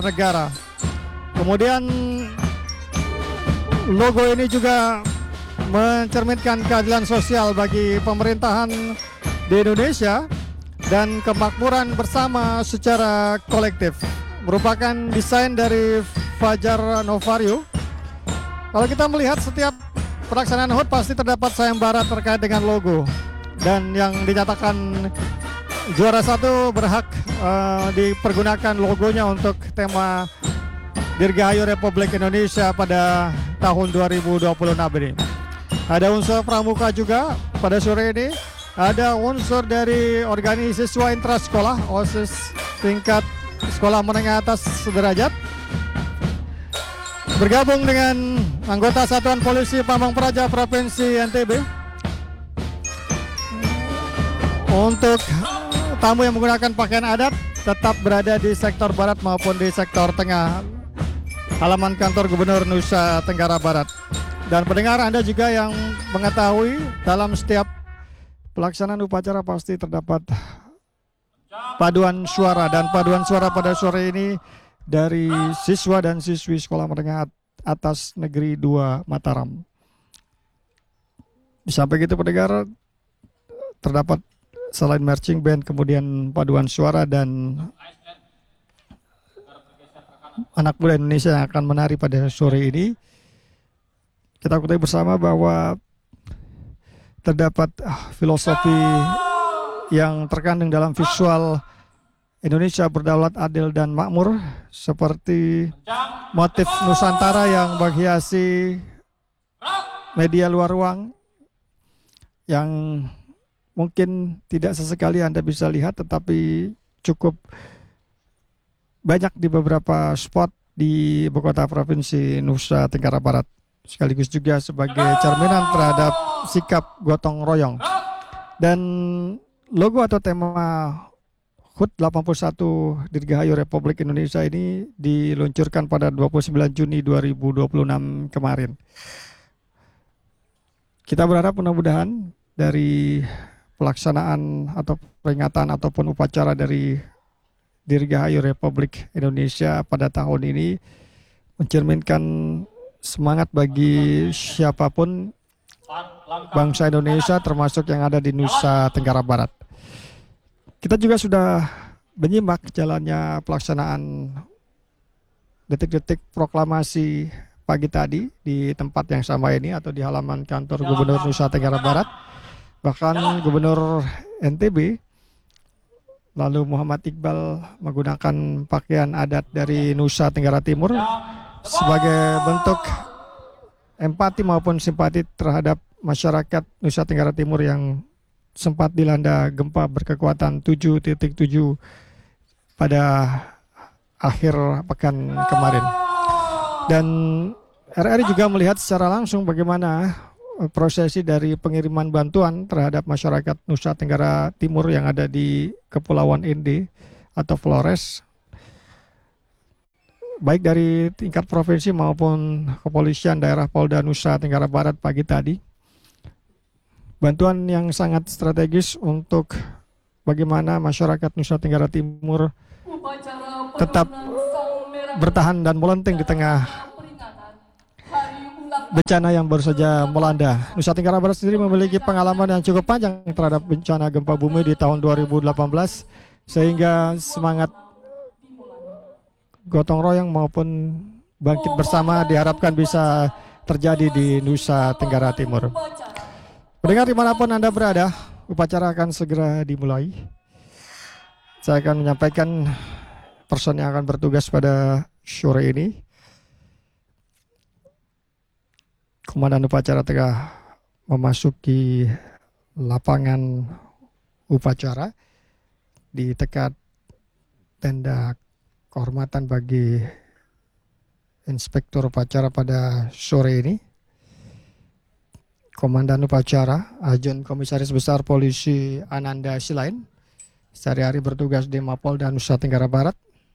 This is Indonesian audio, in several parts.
negara. Kemudian logo ini juga mencerminkan keadilan sosial bagi pemerintahan di Indonesia dan kemakmuran bersama secara kolektif. Merupakan desain dari Fajar Novario. Kalau kita melihat setiap pelaksanaan HUT pasti terdapat sayembara terkait dengan logo, dan yang dinyatakan juara satu berhak dipergunakan logonya untuk tema Dirgahayu Republik Indonesia pada tahun 2026 ini. Ada unsur pramuka juga pada sore ini. Ada unsur dari organisasi siswa intrasekolah OSIS tingkat sekolah menengah atas sederajat, bergabung dengan anggota Satuan Polisi Pamong Praja Provinsi NTB. Untuk tamu yang menggunakan pakaian adat tetap berada di sektor barat maupun di sektor tengah halaman kantor Gubernur Nusa Tenggara Barat. Dan pendengar, Anda juga yang mengetahui dalam setiap pelaksanaan upacara pasti terdapat paduan suara, dan paduan suara pada sore ini dari siswa dan siswi Sekolah Menengah Atas Negeri 2 Mataram. Di samping itu pendengar, terdapat selain marching band kemudian paduan suara dan anak muda Indonesia yang akan menari pada sore ini. Kita ketahui bersama bahwa terdapat filosofi yang terkandung dalam visual Indonesia berdaulat, adil, dan makmur, seperti motif Nusantara yang menghiasi media luar ruang, yang mungkin tidak sesekali Anda bisa lihat, tetapi cukup banyak di beberapa spot di ibu kota provinsi Nusa Tenggara Barat, sekaligus juga sebagai cerminan terhadap sikap gotong royong. Dan logo atau tema HUT 81 Dirgahayu Republik Indonesia ini diluncurkan pada 29 Juni 2026 kemarin. Kita berharap mudah-mudahan dari pelaksanaan atau peringatan ataupun upacara dari Dirgahayu Republik Indonesia pada tahun ini mencerminkan semangat bagi siapapun bangsa Indonesia, termasuk yang ada di Nusa Tenggara Barat. Kita juga sudah menyimak jalannya pelaksanaan detik-detik proklamasi pagi tadi di tempat yang sama ini atau di halaman kantor Gubernur Nusa Tenggara Barat. Bahkan Gubernur NTB lalu Muhammad Iqbal menggunakan pakaian adat dari Nusa Tenggara Timur sebagai bentuk empati maupun simpati terhadap masyarakat Nusa Tenggara Timur yang sempat dilanda gempa berkekuatan 7.7 pada akhir pekan kemarin. Dan RRI juga melihat secara langsung bagaimana prosesi dari pengiriman bantuan terhadap masyarakat Nusa Tenggara Timur yang ada di Kepulauan Inde atau Flores, baik dari tingkat provinsi maupun kepolisian daerah Polda Nusa Tenggara Barat pagi tadi. Bantuan yang sangat strategis untuk bagaimana masyarakat Nusa Tenggara Timur tetap bertahan dan melenting di tengah bencana yang baru saja melanda. Nusa Tenggara Barat sendiri memiliki pengalaman yang cukup panjang terhadap bencana gempa bumi di tahun 2018, sehingga semangat gotong royong maupun bangkit bersama diharapkan bisa terjadi di Nusa Tenggara Timur. Pendengar dimanapun Anda berada, upacara akan segera dimulai. Saya akan menyampaikan person yang akan bertugas pada sore ini. Komandan upacara tengah memasuki lapangan upacara di dekat tenda kehormatan bagi inspektur upacara pada sore ini. Komandan upacara Ajun Komisaris Besar Polisi Ananda Silain, sehari-hari bertugas di Mapolda Nusa Tenggara Barat,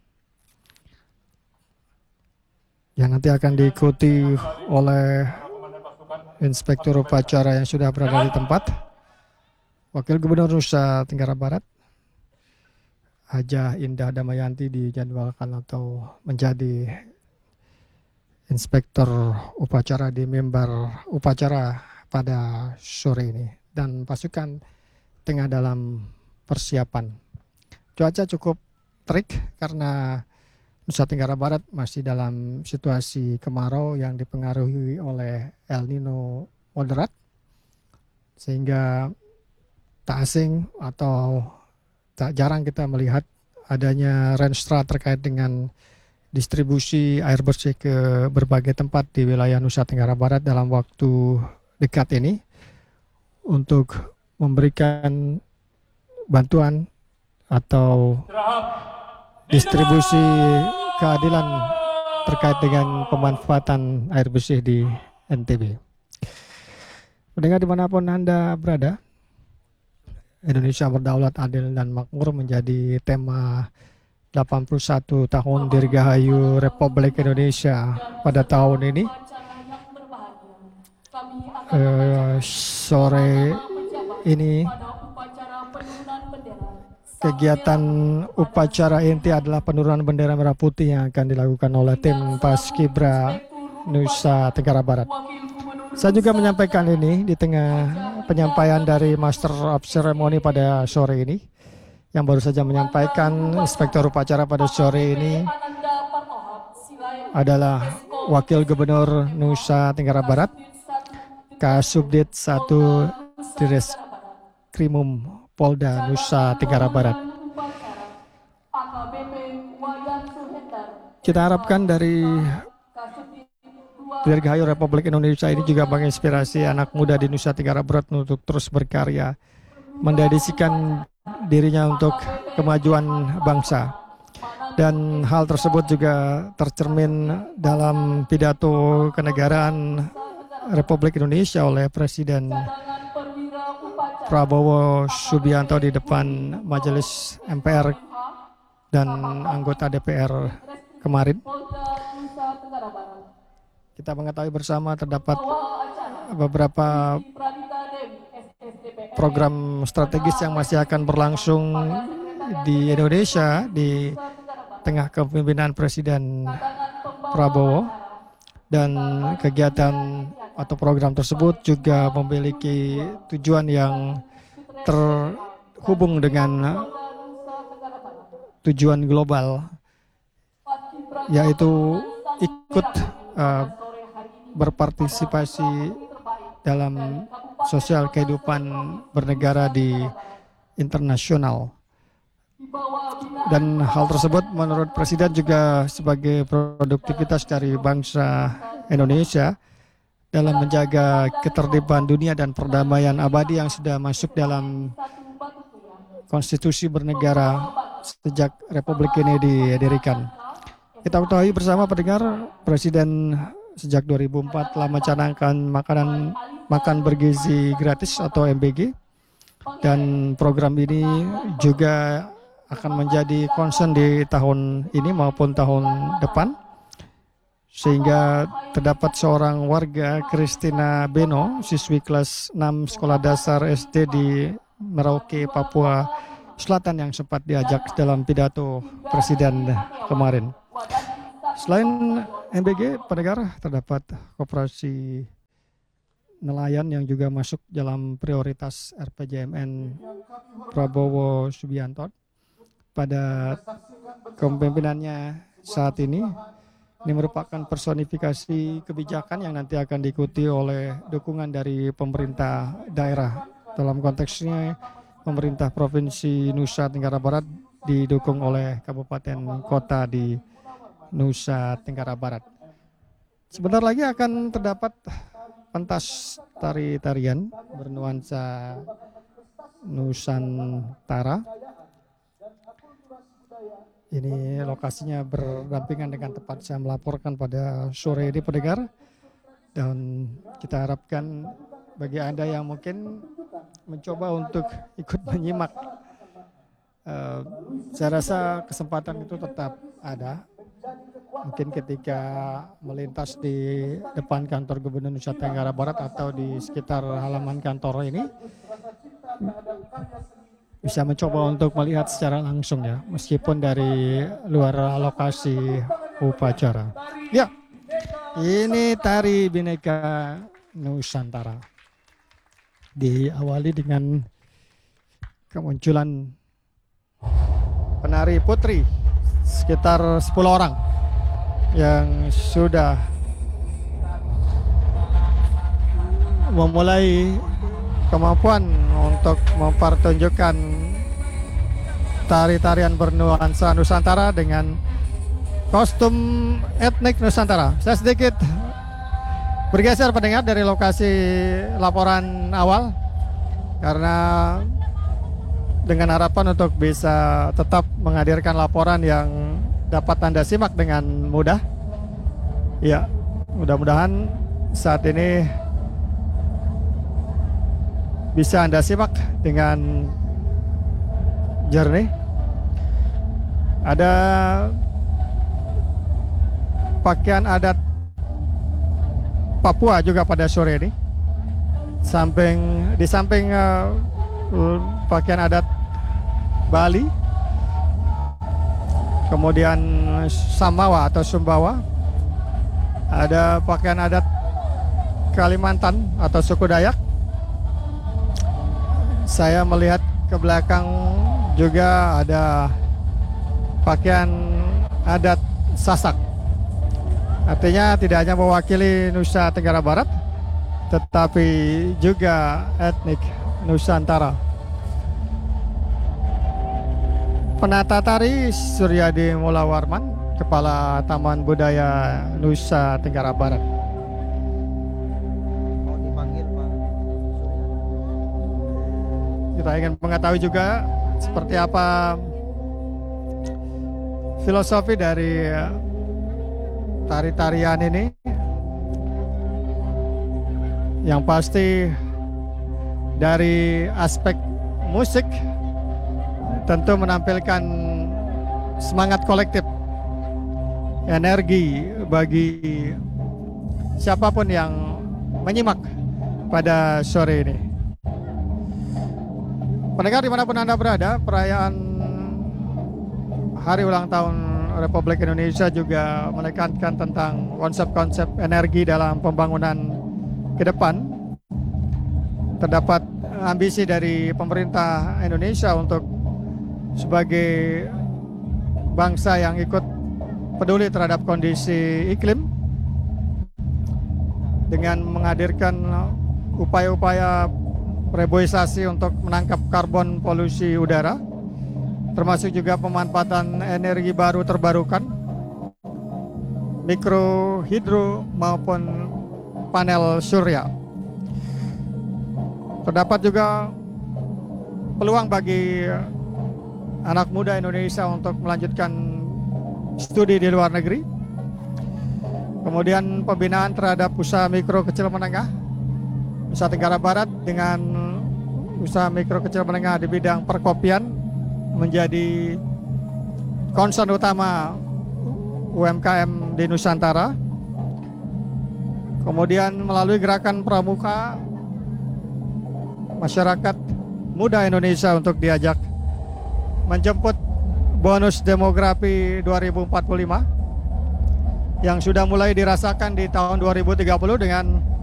yang nanti akan diikuti oleh inspektur upacara yang sudah berada di tempat, Wakil Gubernur Nusa Tenggara Barat, Hajah Indah Damayanti dijadwalkan atau menjadi inspektur upacara di mimbar upacara pada sore ini, dan pasukan tengah dalam persiapan. Cuaca cukup terik karena Nusa Tenggara Barat masih dalam situasi kemarau yang dipengaruhi oleh El Nino moderat, sehingga tak asing atau tak jarang kita melihat adanya renstra terkait dengan distribusi air bersih ke berbagai tempat di wilayah Nusa Tenggara Barat dalam waktu dekat ini untuk memberikan bantuan atau distribusi keadilan terkait dengan pemanfaatan air bersih di NTB. Pendengar dimanapun Anda berada, Indonesia berdaulat, adil, dan makmur menjadi tema 81 tahun Dirgahayu Republik Indonesia pada tahun ini. Sore ini kegiatan upacara inti adalah penurunan bendera merah putih yang akan dilakukan oleh tim Paskibra Nusa Tenggara Barat. Saya juga menyampaikan ini di tengah penyampaian dari Master of Ceremony pada sore ini, yang baru saja menyampaikan inspektur upacara pada sore ini adalah Wakil Gubernur Nusa Tenggara Barat, Kasubdit 1 Direskrimum Polda Nusa Tenggara Barat. Kita harapkan dari Dirgahayu Republik Indonesia ini juga menginspirasi anak muda di Nusa Tenggara Barat untuk terus berkarya, mendedikasikan dirinya untuk kemajuan bangsa. Dan hal tersebut juga tercermin dalam pidato kenegaraan Republik Indonesia oleh Presiden Prabowo Subianto di depan Majelis MPR dan anggota DPR kemarin. Kita mengetahui bersama terdapat beberapa program strategis yang masih akan berlangsung di Indonesia di tengah kepemimpinan Presiden Prabowo, dan kegiatan atau program tersebut juga memiliki tujuan yang terhubung dengan tujuan global, yaitu ikut berpartisipasi dalam sosial kehidupan bernegara di internasional. Dan hal tersebut menurut Presiden juga sebagai produktivitas dari bangsa Indonesia dalam menjaga ketertiban dunia dan perdamaian abadi yang sudah masuk dalam konstitusi bernegara sejak Republik ini didirikan. Kita ketahui bersama pendengar, Presiden sejak 2004 telah mencanangkan makan bergizi gratis atau MBG, dan program ini juga akan menjadi concern di tahun ini maupun tahun depan, sehingga terdapat seorang warga, Christina Beno, siswi kelas 6 sekolah dasar SD di Merauke, Papua Selatan, yang sempat diajak dalam pidato Presiden kemarin. Selain MBG, pendengar, terdapat koperasi nelayan yang juga masuk dalam prioritas RPJMN Prabowo Subianto pada kepemimpinannya saat ini. Ini merupakan personifikasi kebijakan yang nanti akan diikuti oleh dukungan dari pemerintah daerah. Dalam konteksnya, pemerintah Provinsi Nusa Tenggara Barat didukung oleh kabupaten kota di Nusa Tenggara Barat. Sebentar lagi akan terdapat pentas tari-tarian bernuansa Nusantara. Ini lokasinya berdampingan dengan tempat saya melaporkan pada sore ini, pendengar. Dan kita harapkan bagi Anda yang mungkin mencoba untuk ikut menyimak, saya rasa kesempatan itu tetap ada. Mungkin ketika melintas di depan kantor Gubernur Nusa Tenggara Barat atau di sekitar halaman kantor ini, bisa mencoba untuk melihat secara langsung ya, meskipun dari luar lokasi upacara. Ya, ini tari Bhinneka Nusantara. Diawali dengan kemunculan penari putri sekitar 10 orang yang sudah memulai kemampuan untuk mempertunjukkan tari-tarian bernuansa Nusantara dengan kostum etnik Nusantara. Saya sedikit bergeser pendengar dari lokasi laporan awal karena dengan harapan untuk bisa tetap menghadirkan laporan yang dapat Anda simak dengan mudah. Ya, mudah-mudahan saat ini bisa Anda simak dengan jernih. Ada pakaian adat Papua juga pada sore ini. Di samping pakaian adat Bali, kemudian Samawa atau Sumbawa, ada pakaian adat Kalimantan atau suku Dayak. Saya melihat ke belakang juga ada pakaian adat Sasak. Artinya tidak hanya mewakili Nusa Tenggara Barat, tetapi juga etnik Nusantara. Penata tari Suryadi Mulawarman, Kepala Taman Budaya Nusa Tenggara Barat. Kita ingin mengetahui juga seperti apa filosofi dari tari-tarian ini. Yang pasti dari aspek musik tentu menampilkan semangat kolektif, energi bagi siapapun yang menyimak pada sore ini. Pendengar dimanapun Anda berada, perayaan Hari Ulang Tahun Republik Indonesia juga menekankan tentang konsep-konsep energi dalam pembangunan ke depan. Terdapat ambisi dari pemerintah Indonesia untuk sebagai bangsa yang ikut peduli terhadap kondisi iklim dengan menghadirkan upaya-upaya reboisasi untuk menangkap karbon polusi udara, termasuk juga pemanfaatan energi baru terbarukan, mikro hidro maupun panel surya. Terdapat juga peluang bagi anak muda Indonesia untuk melanjutkan studi di luar negeri. Kemudian pembinaan terhadap usaha mikro kecil menengah Nusa Tenggara Barat dengan usaha mikro kecil menengah di bidang perkopian menjadi concern utama UMKM di Nusantara. Kemudian melalui gerakan pramuka, masyarakat muda Indonesia untuk diajak menjemput bonus demografi 2045 yang sudah mulai dirasakan di tahun 2030 dengan